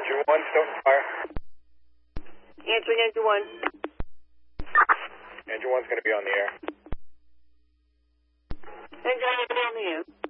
Engine 1, Stoughton Fire. Answering Engine 1. Engine 1's going to be on the air. Engine 1 on the air.